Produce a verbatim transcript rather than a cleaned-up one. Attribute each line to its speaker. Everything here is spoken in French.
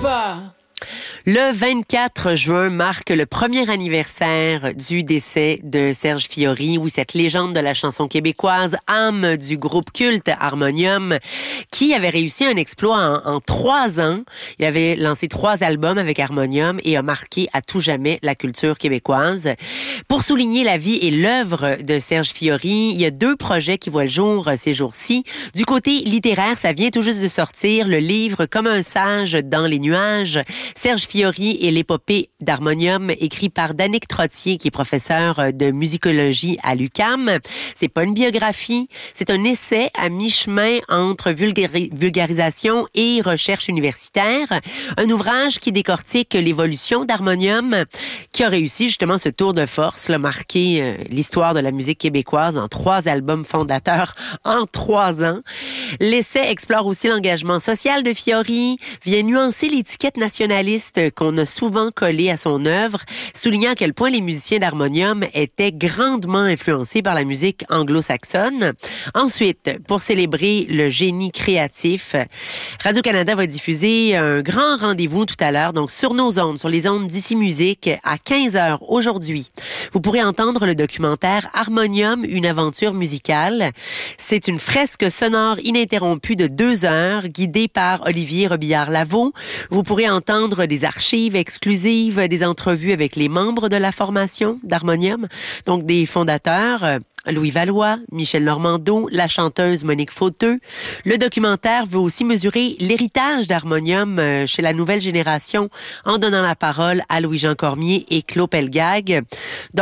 Speaker 1: pas.
Speaker 2: Le vingt-quatre juin marque le premier anniversaire du décès de Serge Fiori, oui, cette légende de la chanson québécoise, âme du groupe culte Harmonium, qui avait réussi un exploit en, en trois ans. Il avait lancé trois albums avec Harmonium et a marqué à tout jamais la culture québécoise. Pour souligner la vie et l'œuvre de Serge Fiori, il y a deux projets qui voient le jour ces jours-ci. Du côté littéraire, ça vient tout juste de sortir, le livre Comme un sage dans les nuages, Serge Fiori et l'épopée d'Harmonium, écrit par Danick Trottier, qui est professeur de musicologie à l'U Q A M. C'est pas une biographie, c'est un essai à mi-chemin entre vulgari- vulgarisation et recherche universitaire. Un ouvrage qui décortique l'évolution d'Harmonium, qui a réussi justement ce tour de force, là, marqué euh, l'histoire de la musique québécoise en trois albums fondateurs en trois ans. L'essai explore aussi l'engagement social de Fiori, vient nuancer l'étiquette nationaliste qu'on a souvent collée à son œuvre, soulignant à quel point les musiciens d'Harmonium étaient grandement influencés par la musique anglo-saxonne. Ensuite, pour célébrer le génie créatif, Radio-Canada va diffuser un grand rendez-vous tout à l'heure, donc sur nos ondes, sur les ondes d'Ici Musique, à quinze heures aujourd'hui. Vous pourrez entendre le documentaire Harmonium, une aventure musicale. C'est une fresque sonore ininterrompue de deux heures, guidée par Olivier Robillard-Lavaux. Vous pourrez entendre des archives exclusives, des entrevues avec les membres de la formation d'Harmonium, donc des fondateurs, Louis Valois, Michel Normando, la chanteuse Monique Fauteux. Le documentaire veut aussi mesurer l'héritage d'Harmonium chez la nouvelle génération en donnant la parole à Louis-Jean Cormier et Claude Pelgag.